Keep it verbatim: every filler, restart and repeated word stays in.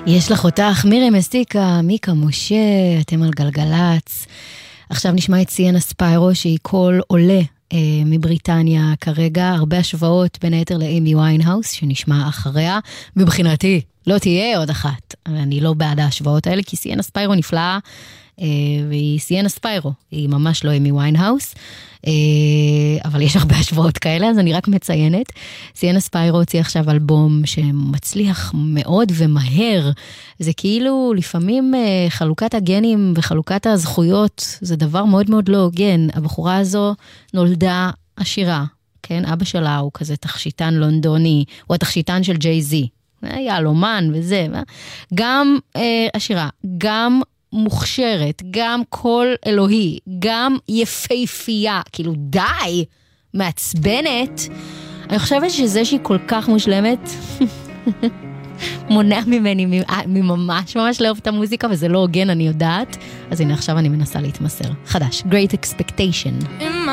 יש לך אותך, מירי מסטיקה, מיקה משה, אתם על גלגלץ. עכשיו נשמע את סיאנה ספיירו, שהיא קול עולה אה, מבריטניה כרגע, הרבה השוואות בין היתר לאימי ויינהאוס, שנשמע אחריה, מבחינתי לא תהיה עוד אחת. אני לא בעד ההשוואות האלה, כי סיאנה ספיירו נפלאה, אה, והיא סיאנה ספיירו, היא ממש לא אימי ויינהאוס, אה, אבל יש הרבה השוואות כאלה, אז אני רק מציינת. סיאנה ספיירו הוציא עכשיו אלבום שמצליח מאוד ומהר, זה כאילו לפעמים אה, חלוקת הגנים וחלוקת הזכויות, זה דבר מאוד מאוד לא הוגן. הבחורה הזו נולדה עשירה, כן? אבא שלה הוא כזה תכשיטן לונדוני, הוא התכשיטן של ג'יי-זי, יעלומן וזה, גם אה, עשירה, גם מוכשרת, גם קול אלוהי, גם יפהפייה, כאילו די, מעצבנת. אני חושבת שזה שהיא כל כך מושלמת, מונע ממני ממש ממש לאהוב את המוזיקה, וזה לא הוגן, אני יודעת. אז הנה עכשיו אני מנסה להתמסר. חדש, Great Expectation.